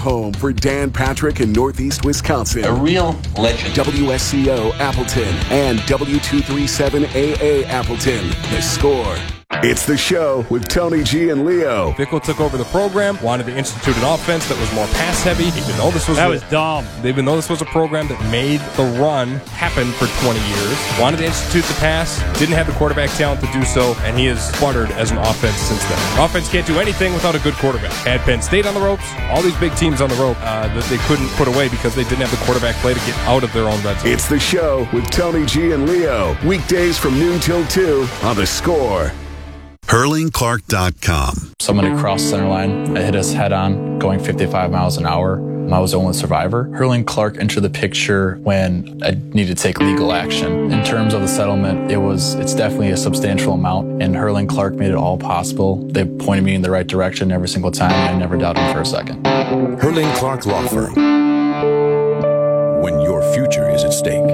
home for Dan Patrick in Northeast Wisconsin. A real legend. WSCO Appleton and W237AA Appleton. The Score. It's The Show with Tony G and Leo. Fickle took over the program, wanted to institute an offense that was more pass-heavy. Even though this was dumb. Even though this was a program that made the run happen for 20 years, wanted to institute the pass, didn't have the quarterback talent to do so, and he has sputtered as an offense since then. Offense can't do anything without a good quarterback. Had Penn State on the ropes, all these big teams on the rope that they couldn't put away because they didn't have the quarterback play to get out of their own red zone. It's The Show with Tony G and Leo. Weekdays from noon till 2 on The Score. HurlingClark.com. Someone had crossed center line. I hit us head on, going 55 miles an hour. I was the only survivor. Hurling Clark entered the picture when I needed to take legal action. In terms of the settlement, it's definitely a substantial amount, and Hurling Clark made it all possible. They pointed me in the right direction every single time, and I never doubted them for a second. Hurling Clark Law Firm. When your future is at stake.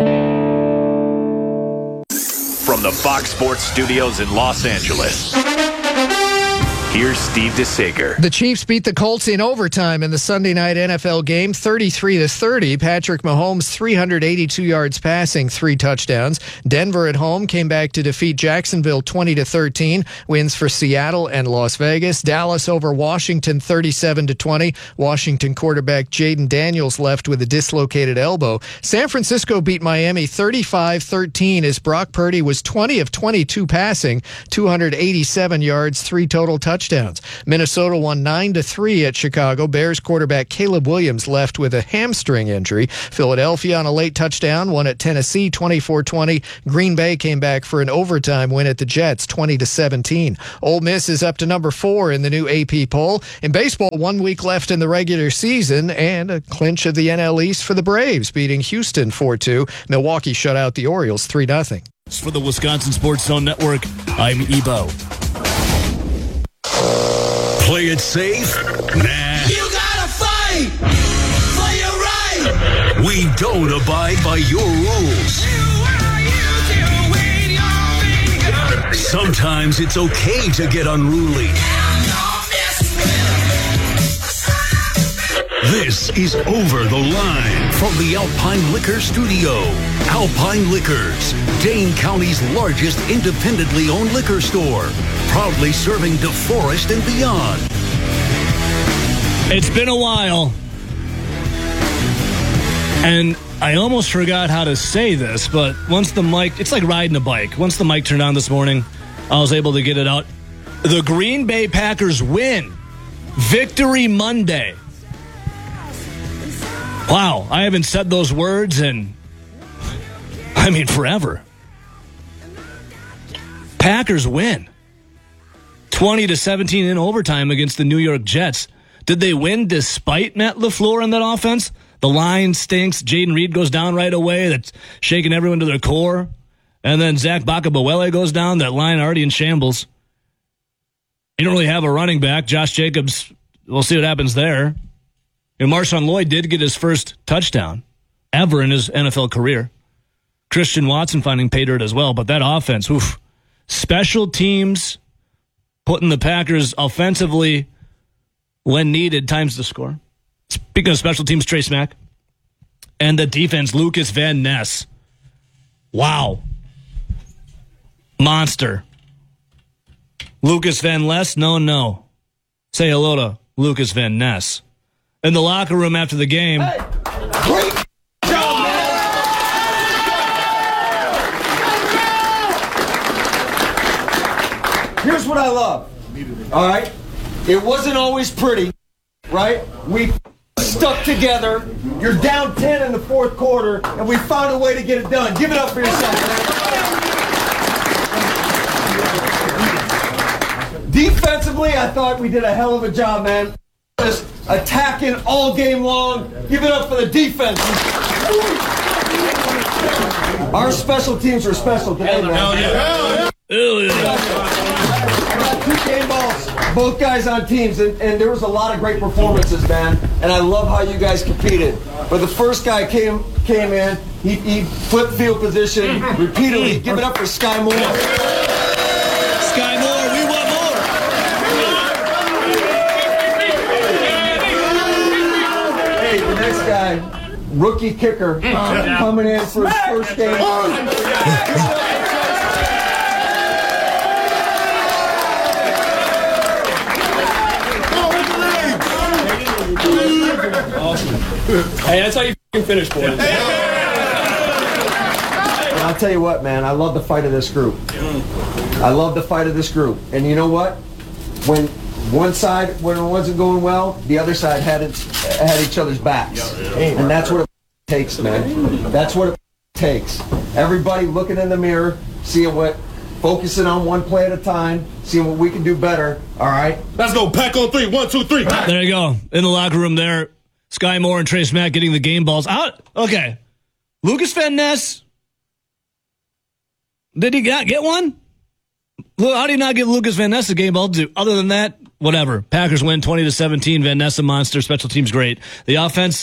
From the Fox Sports Studios in Los Angeles, here's Steve DeSager. The Chiefs beat the Colts in overtime in the Sunday night NFL game, 33-30. Patrick Mahomes, 382 yards passing, 3 touchdowns. Denver at home came back to defeat Jacksonville 20-13. Wins for Seattle and Las Vegas. Dallas over Washington 37-20. Washington quarterback Jaden Daniels left with a dislocated elbow. San Francisco beat Miami 35-13 as Brock Purdy was 20 of 22 passing, 287 yards, 3 total touchdowns. Minnesota won 9-3 at Chicago. Bears quarterback Caleb Williams left with a hamstring injury. Philadelphia on a late touchdown won at Tennessee 24-20. Green Bay came back for an overtime win at the Jets 20-17. Ole Miss is up to number 4 in the new AP poll. In baseball, 1 week left in the regular season and a clinch of the NL East for the Braves, beating Houston 4-2. Milwaukee shut out the Orioles 3-0. For the Wisconsin Sports Zone Network, I'm Ebo. Play it safe? Nah. You gotta fight for your right. We don't abide by your rules. Sometimes it's okay to get unruly. This is Over the Line from the Alpine Liquor Studio. Alpine Liquors, Dane County's largest independently owned liquor store. Proudly serving DeForest and beyond. It's been a while, and I almost forgot how to say this, but once the mic, it's like riding a bike. Once the mic turned on this morning, I was able to get it out. The Green Bay Packers win. Victory Monday. Wow, I haven't said those words in, forever. Packers win. 20-17 in overtime against the New York Jets. Did they win despite Matt LaFleur in that offense? The line stinks. Jaden Reed goes down right away. That's shaking everyone to their core. And then Zach Bakabawele goes down. That line already in shambles. You don't really have a running back. Josh Jacobs, we'll see what happens there. And Marshawn Lloyd did get his first touchdown ever in his NFL career. Christian Watson finding pay dirt as well. But that offense, oof. Special teams putting the Packers offensively when needed times the score. Speaking of special teams, Trace Mack. And the defense, Lucas Van Ness. Wow. Monster. Lucas Van Ness? No. Say hello to Lucas Van Ness. In the locker room after the game. Hey, great job, man. Here's what I love. All right? It wasn't always pretty, right? We stuck together. You're down 10 in the fourth quarter, and we found a way to get it done. Give it up for yourself, man. Defensively, I thought we did a hell of a job, man. Just attacking all game long. Give it up for the defense. Our special teams were special today, man. Hell yeah. Two game balls, both guys on teams, and there was a lot of great performances, man. And I love how you guys competed. But the first guy came in, he flipped field position repeatedly. Give it up for Sky Moore. Sky Moore, we want more. rookie kicker coming in for his first game. Awesome. Hey, that's how you finish, boys. And I'll tell you what, man, I love the fight of this group. I love the fight of this group. And you know what? When one side, when it wasn't going well, the other side had each other's backs. And that's what it takes, man. That's what it takes. Everybody looking in the mirror, focusing on one play at a time, seeing what we can do better. All right? Let's go. Pack on 3. 1, 2, 3. There you go. In the locker room there, Sky Moore and Trace Mack getting the game balls out. Okay. Lucas Van Ness. Did he get one? How do you not give Lucas Van Ness a game ball? Other than that, whatever. Packers win 20-17. Van Ness a monster. Special teams great. The offense.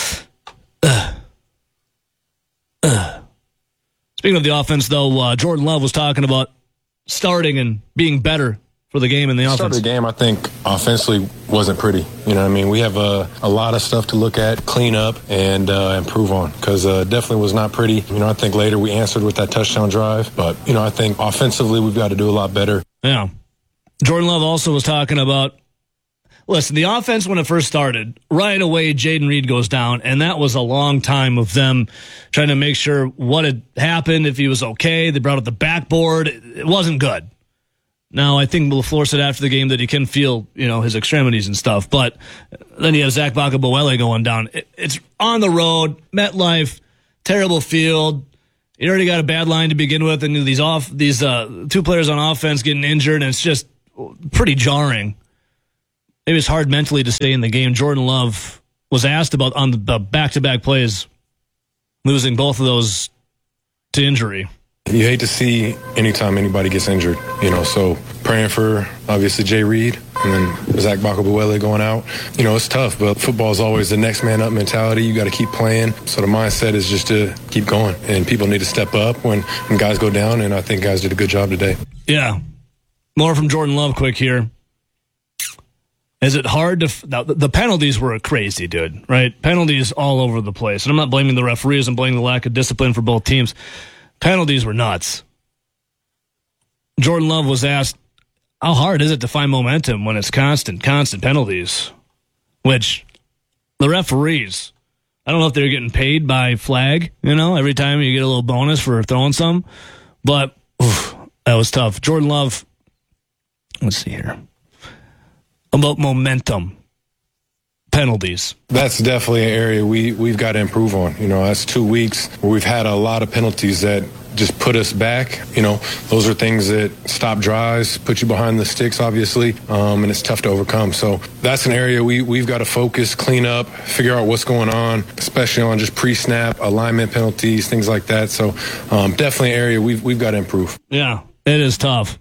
Speaking of the offense, though, Jordan Love was talking about starting and being better for the game in the offense. Start of the game, I think offensively wasn't pretty. You know what I mean? We have a lot of stuff to look at, clean up, and improve on, because definitely was not pretty. You know, I think later we answered with that touchdown drive, but, you know, I think offensively we've got to do a lot better. Yeah. Jordan Love also was talking about, listen, the offense when it first started, right away Jayden Reed goes down, and that was a long time of them trying to make sure what had happened, if he was okay. They brought up the backboard. It wasn't good. Now, I think LaFleur said after the game that he can feel, his extremities and stuff, but then you have Zach Bacca-Boele going down. It's on the road, MetLife, terrible field. You already got a bad line to begin with, and these two players on offense getting injured, and it's just pretty jarring. It was hard mentally to stay in the game. Jordan Love was asked about on the back-to-back plays, losing both of those to injury. You hate to see anytime anybody gets injured, so praying for, obviously, Jay Reed and then Zach Bacca-Boele going out. It's tough, but football is always the next man up mentality. You got to keep playing. So the mindset is just to keep going, and people need to step up when guys go down, and I think guys did a good job today. Yeah. More from Jordan Love quick here. Is it hard to... Now, the penalties were crazy, dude, right? Penalties all over the place. And I'm not blaming the referees. I'm blaming the lack of discipline for both teams. Penalties were nuts. Jordan Love was asked, how hard is it to find momentum when it's constant penalties? Which, the referees, I don't know if they're getting paid by flag, every time you get a little bonus for throwing some. But, that was tough. Jordan Love, let's see here. About momentum. Penalties. That's definitely an area we've got to improve on. That's 2 weeks where we've had a lot of penalties that just put us back. Those are things that stop drives, put you behind the sticks, obviously, and it's tough to overcome. So that's an area we've got to focus, clean up, figure out what's going on, especially on just pre-snap, alignment penalties, things like that. So definitely an area we've got to improve. Yeah, it is tough.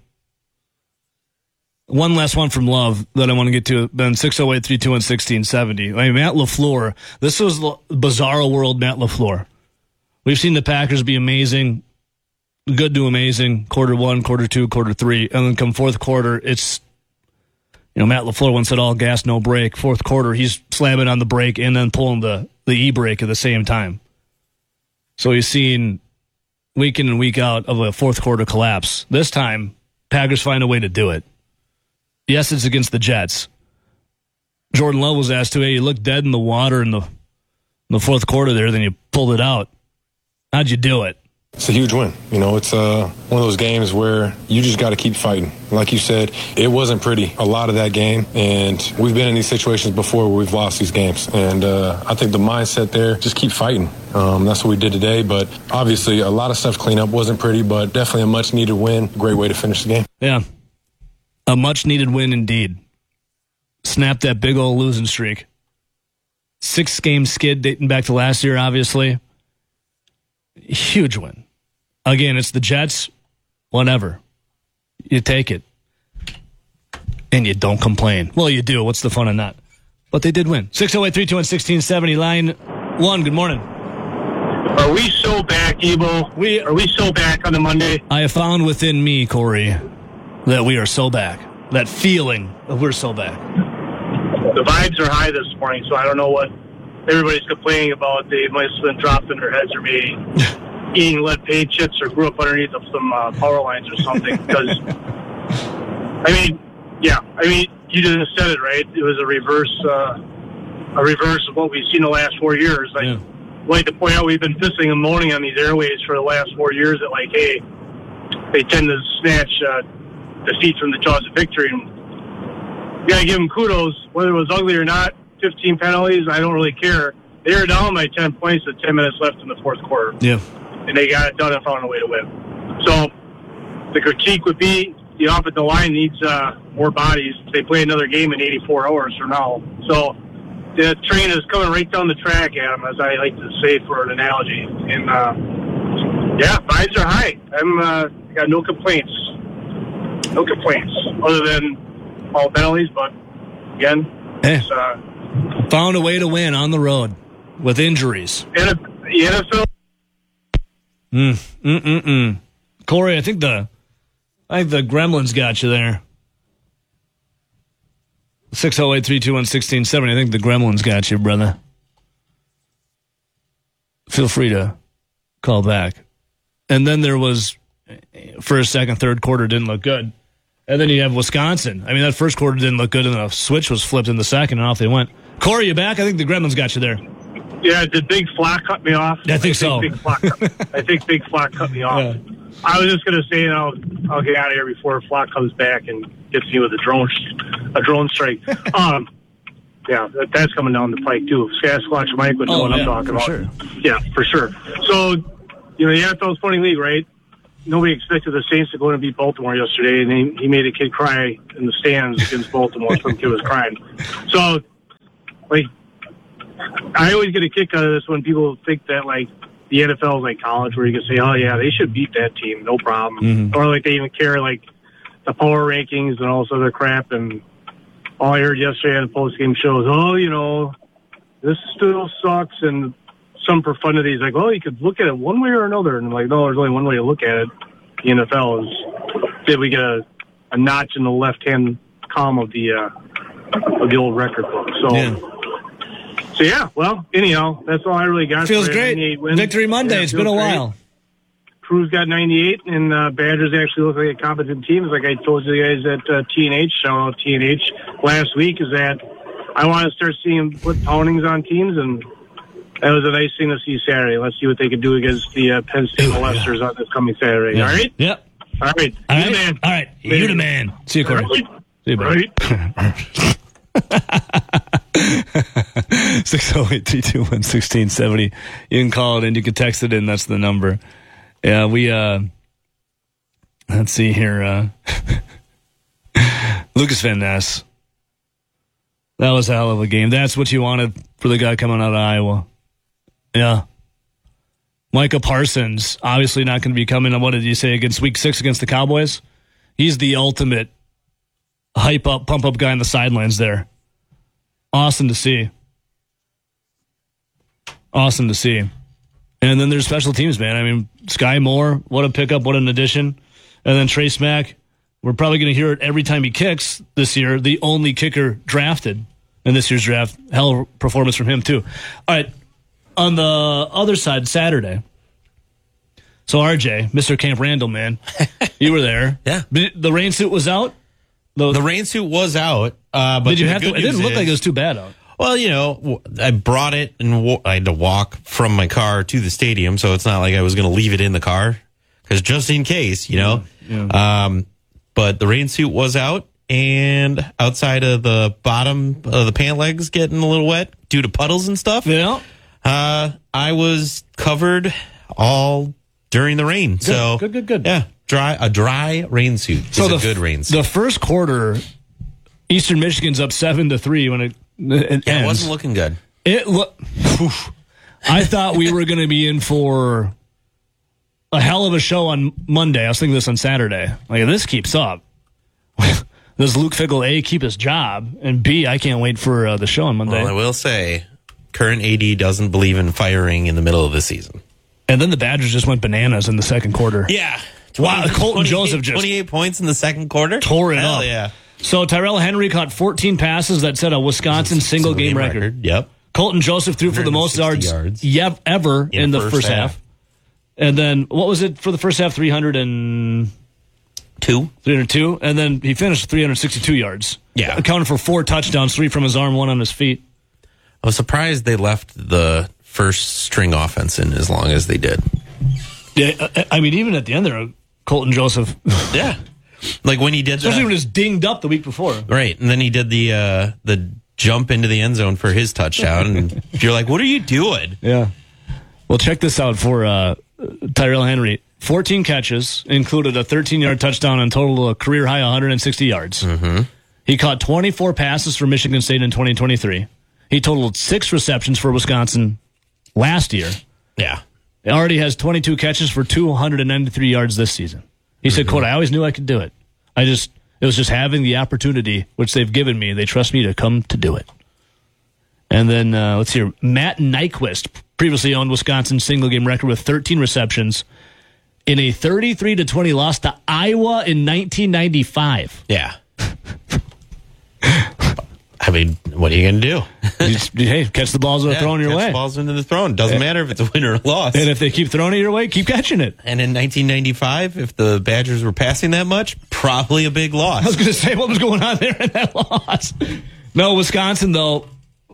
One last one from Love that I want to get to. Then 608-321-1670. Matt LaFleur. This was bizarro world Matt LaFleur. We've seen the Packers be amazing, good to amazing, quarter one, quarter two, quarter three, and then come fourth quarter, it's, Matt LaFleur once said all gas, no brake. Fourth quarter, he's slamming on the brake and then pulling the e-brake at the same time. So he's seen week in and week out of a fourth quarter collapse. This time, Packers find a way to do it. Yes, it's against the Jets. Jordan Love was asked to, hey, you looked dead in the water in the fourth quarter there, then you pulled it out. How'd you do it? It's a huge win. It's one of those games where you just got to keep fighting. Like you said, it wasn't pretty, a lot of that game, and we've been in these situations before where we've lost these games. And I think the mindset there, just keep fighting. That's what we did today, but obviously a lot of stuff to clean up. Wasn't pretty, but definitely a much-needed win. Great way to finish the game. Yeah. A much-needed win indeed. Snapped that big old losing streak. 6-game skid dating back to last year, obviously. Huge win. Again, it's the Jets. Whatever. You take it. And you don't complain. Well, you do. What's the fun in that? But they did win. 608-321-1670. Line 1, good morning. Are we so back, Ebo? Are we so back on the Monday? I have found within me, Corey, that we are so back. That feeling of we're so back. The vibes are high this morning, so I don't know what everybody's complaining about they might have been dropped in their heads or maybe eating lead paint chips or grew up underneath of some power lines or something. Because, you just said it, right? It was a reverse of what we've seen the last 4 years. I'd like to point out we've been pissing and moaning on these airways for the last 4 years that, like, hey, they tend to snatch defeat from the jaws of victory. And you got to give them kudos, whether it was ugly or not. 15 penalties, I don't really care. They were down by 10 points with 10 minutes left in the fourth quarter. Yeah. And they got it done and found a way to win. So the critique would be the offensive line needs more bodies. They play another game in 84 hours from now. So the train is coming right down the track, Adam, as I like to say for an analogy. And, vibes are high. I'm got no complaints. No complaints other than all penalties, but again, found a way to win on the road with injuries. The NFL. Corey, I think the Gremlins got you there. 608-321-1670. I think the Gremlins got you, brother. Feel free to call back. And then there was first, second, third quarter didn't look good. And then you have Wisconsin. I mean, that first quarter didn't look good, and the switch was flipped in the second, and off they went. Corey, you back? I think the Gremlins got you there. Yeah, did Big Flock cut me off? I think so. I think Big Flock cut me off. Yeah. I was just going to say, I'll get out of here before Flock comes back and gets me with a drone strike. That's coming down the pike, too. Sasquatch Mike would know what I'm talking about. Sure. Yeah, for sure. So, the NFL's funny league, right? Nobody expected the Saints to go and beat Baltimore yesterday, and he made a kid cry in the stands against Baltimore. Some kid was crying. So, I always get a kick out of this when people think that, the NFL is like college, where you can say, oh, yeah, they should beat that team, no problem. Mm-hmm. Or, they even care, the power rankings and all this other crap. And all I heard yesterday on the post-game show is, this still sucks, and some profundities, you could look at it one way or another. And I'm like, no, there's only one way to look at it. The NFL is, did we get a notch in the left-hand column of the old record book. Anyhow, that's all I really got. Feels great. Victory Monday. It's been a while. Crew's got 98, and Badgers actually look like a competent team. It's like I told you guys at T&H, shout out T&H last week, is that I want to start seeing put poundings on teams, and that was a nice thing to see Saturday. Let's see what they can do against the Penn State molesters on this coming Saturday. Yeah. All right? Yep. All right. You the man. All right. You the man. See you, Corey. Right. See you, bro. 608-321-1670. You can call it in. You can text it in. That's the number. Yeah, we, let's see here. Lucas Van Ness. That was a hell of a game. That's what you wanted for the guy coming out of Iowa. Yeah. Micah Parsons, obviously not going to be coming on, what did you say, against week 6 against the Cowboys? He's the ultimate hype up, pump up guy on the sidelines there. Awesome to see. Awesome to see. And then there's special teams, man. I mean, Sky Moore, what a pickup, what an addition. And then Trace Mack, we're probably going to hear it every time he kicks this year, the only kicker drafted in this year's draft. Hell of a performance from him, too. All right, on the other side, Saturday. So, RJ, Mr. Camp Randall, man, you were there. Yeah. The rain suit was out? The rain suit was out. But did you have to? It didn't look like it was too bad out. Well, I brought it and I had to walk from my car to the stadium, so it's not like I was going to leave it in the car, because just in case, Yeah. But the rain suit was out, and outside of the bottom of the pant legs getting a little wet due to puddles and stuff. Yeah. I was covered all during the rain. Good. Yeah. A dry rain suit is a good rain suit. The first quarter, Eastern Michigan's up 7-3 when it ends. It wasn't looking good. I thought we were going to be in for a hell of a show on Monday. I was thinking this on Saturday. Like, if this keeps up, does Luke Fickell, A, keep his job, and B, I can't wait for the show on Monday. Well, I will say, current AD doesn't believe in firing in the middle of the season. And then the Badgers just went bananas in the second quarter. Yeah. Wow, Colton Joseph just 28 points in the second quarter? Tore it Hell up. Yeah. So Tyrell Henry caught 14 passes that set a Wisconsin single game record. Yep. Colton Joseph threw for the most yards ever in the first half. And then, what was it for the first half? 302. And then he finished with 362 yards. Yeah. Accounted for 4 touchdowns, 3 from his arm, 1 on his feet. I was surprised they left the first string offense in as long as they did. Yeah, I mean, even at the end there, Colton Joseph. Yeah. Like when he did Especially when he was dinged up the week before. Right. And then he did the jump into the end zone for his touchdown. And you're like, what are you doing? Yeah. Well, check this out for Tyrell Henry. 14 catches, included a 13-yard touchdown and total a career high 160 yards. Mm-hmm. He caught 24 passes for Michigan State in 2023. He totaled 6 receptions for Wisconsin last year. Yeah. He already has 22 catches for 293 yards this season. He said, quote, I always knew I could do it. It was just having the opportunity, which they've given me. They trust me to come to do it. And then, let's hear, Matt Nyquist previously owned Wisconsin's single-game record with 13 receptions in a 33-20 loss to Iowa in 1995. Yeah. I mean, what are you going to do? Hey, catch the balls that are thrown your way. Catch balls into the throne. Doesn't matter if it's a win or a loss. And if they keep throwing it your way, keep catching it. And in 1995, if the Badgers were passing that much, probably a big loss. I was going to say, what was going on there in that loss? No, Wisconsin, though,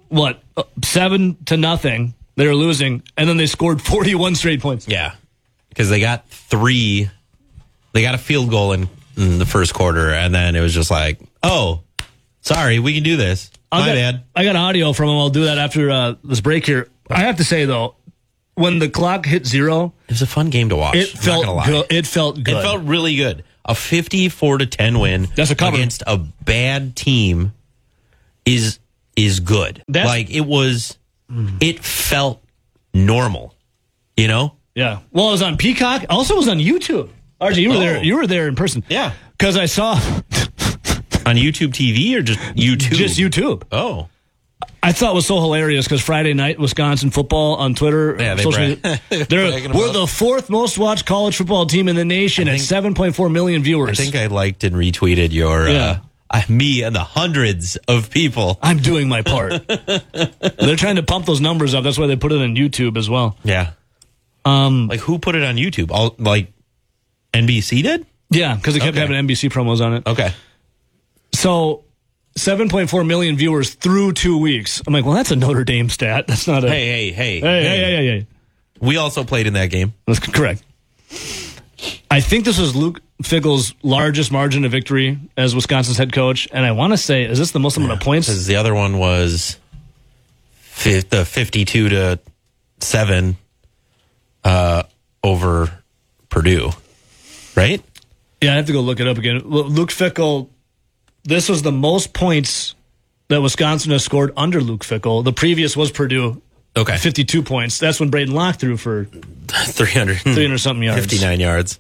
7-0. They were losing, and then they scored 41 straight points. Yeah, because they got 3. They got a field goal in the first quarter, and then it was just like, oh, sorry, we can do this. My bad. I got audio from him. I'll do that after this break here. I have to say, though, when the clock hit 0, it was a fun game to watch. It felt good. It felt good. It felt really good. A 54-10 win against a bad team is good. It felt normal, you know? Yeah. Well, it was on Peacock. Also, it was on YouTube. RJ, you were there. You were there in person. Yeah. Because I saw on YouTube TV or just YouTube? Just YouTube. Oh. I thought it was so hilarious because Friday night Wisconsin football on Twitter. Yeah, we're the 4th most watched college football team in the nation at 7.4 million viewers. I think I liked and retweeted your me and the hundreds of people. I'm doing my part. They're trying to pump those numbers up. That's why they put it on YouTube as well. Yeah. Like who put it on YouTube? NBC did? Yeah, because they kept having NBC promos on it. Okay. So 7.4 million viewers through 2 weeks. I'm like, well, that's a Notre Dame stat. That's not a... Hey. We also played in that game. That's correct. I think this was Luke Fickell's largest margin of victory as Wisconsin's head coach. And I want to say, is this the most amount of points? Because the other one was the 52-7 over Purdue, right? Yeah, I have to go look it up again. Luke Fickell, this was the most points that Wisconsin has scored under Luke Fickell. The previous was Purdue. Okay. 52 points. That's when Braden Locke threw for 300-something yards. 59 yards.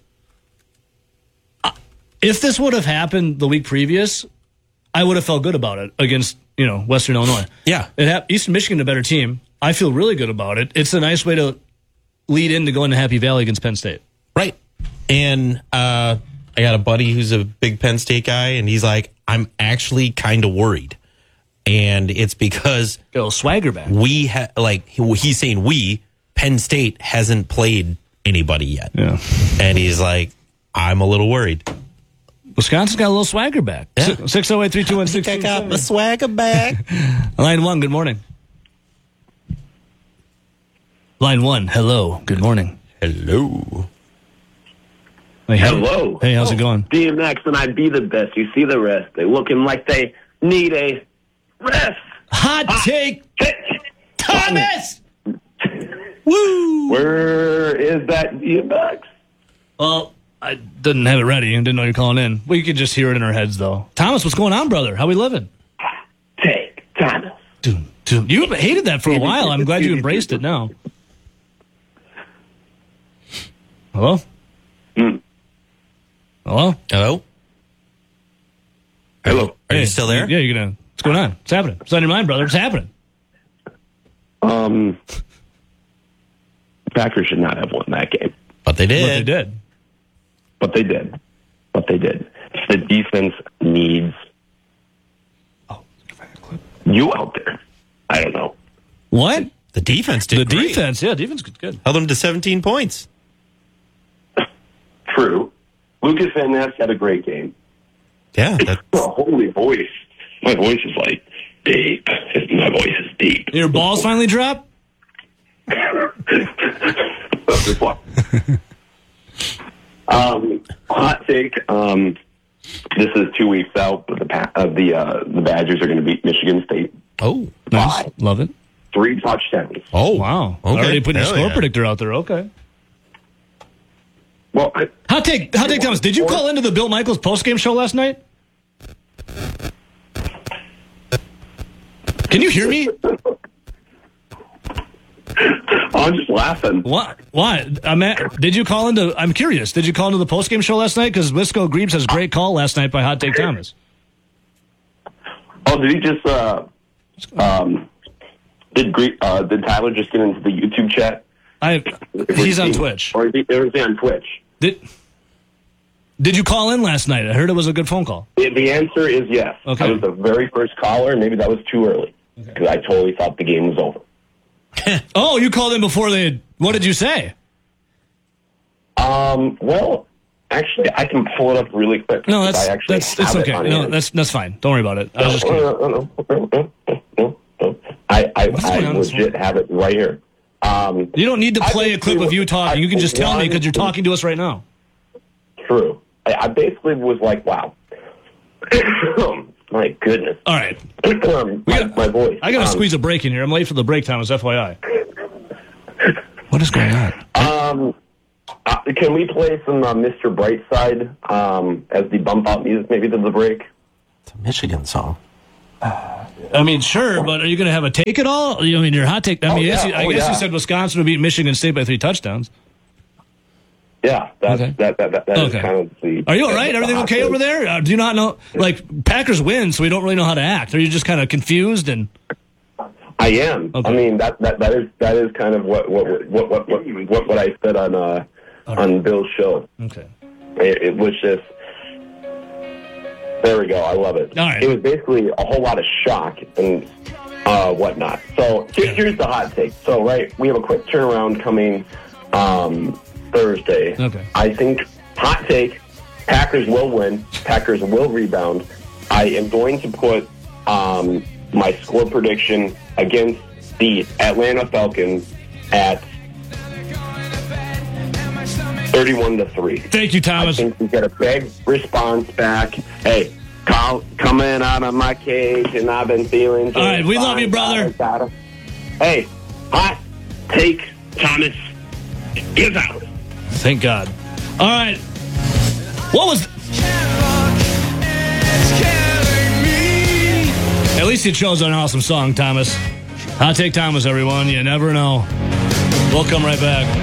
If this would have happened the week previous, I would have felt good about it against, Western Illinois. Yeah. Eastern Michigan, a better team. I feel really good about it. It's a nice way to lead into going to Happy Valley against Penn State. Right. And I got a buddy who's a big Penn State guy, and he's like, I'm actually kind of worried. And it's because got a little swagger back. He's saying Penn State hasn't played anybody yet. Yeah. And he's like, I'm a little worried. Wisconsin's got a little swagger back. Yeah. 608-321-627. I got my swagger back. Line 1, good morning. Line 1, hello, good morning. Hello. Hey, hello. Hey, how's it going? DMX and I be the best. You see the rest. They looking like they need a rest. Hot take. Thomas! Woo! Where is that DMX? Well, I didn't have it ready and didn't know you're calling in. We could just hear it in our heads, though. Thomas, what's going on, brother? How we living? Take Thomas. Dude, you hated that for a while. I'm glad you embraced it now. Hello? Hello? Hello? Hello. Are you still there? Yeah, you're gonna. What's going on? What's happening? What's on your mind, brother? What's happening? Packers should not have won that game. But they did. But they did. The defense needs you out there. I don't know. What? The defense did great. Defense was good. Held them to 17 points. True. Lucas Van Ness had a great game. Yeah. Holy voice. My voice is like deep. My voice is deep. Your balls finally dropped? Hot take. This is 2 weeks out, but the Badgers are going to beat Michigan State. Oh, nice. Love it. 3 touchdowns. Oh, wow. Okay. Already putting your score predictor out there. Okay. Well, Hot take, Thomas. Did you call into the Bill Michaels postgame show last night? Can you hear me? I'm just laughing. What? Why? Did you call into? I'm curious. Did you call into the postgame show last night? Because Wisco Greaves has a great call last night by Hot Take Thomas. Oh, did he just? Did Tyler just get into the YouTube chat? He's on Twitch. Or is he on Twitch? Did you call in last night? I heard it was a good phone call. The answer is yes. Okay. I was the very first caller. Maybe that was too early because I totally thought the game was over. Oh, you called in before they. What did you say? Well, actually, I can pull it up really quick. No, that's okay. No, that's fine. Don't worry about it. I was just kidding. I legit have it right here. You don't need to play a clip of you talking. You can just tell me because you're talking to us right now. True. I basically was like, wow. My goodness. All right. My voice. I got to squeeze a break in here. I'm late for the break time, as FYI. What is going on? Can we play some Mr. Brightside as the bump out music maybe to the break? It's a Michigan song. I mean, sure, but are you going to have a take at all? I mean, your hot take. I mean, I guess you said Wisconsin would beat Michigan State by 3 touchdowns. Yeah, that is kind of the... Are you all right? Everything okay over there? Do you not know? Like, Packers win, so we don't really know how to act. Are you just kind of confused? And I am. Okay. I mean, that is kind of what I said on Bill's show. Okay. It was just... There we go. I love it. All right. It was basically a whole lot of shock and whatnot. So here's the hot take. So, we have a quick turnaround coming Thursday. Okay. I think, hot take, Packers will win. Packers will rebound. I am going to put my score prediction against the Atlanta Falcons at 31-3. Thank you, Thomas. I think we get a big response back. Hey, coming out of my cage, and I've been feeling... All right, we love you, brother. Hey, hot take, Thomas. Get out. Thank God. All right. What was... At least you chose an awesome song, Thomas. Hot Take Thomas, everyone. You never know. We'll come right back.